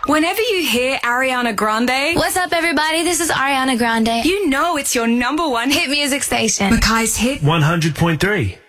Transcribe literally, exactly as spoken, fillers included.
Whenever you hear Ariana Grande, what's up, everybody? This is Ariana Grande. You know it's your number one hit music station. Mackay's Hit one hundred point three.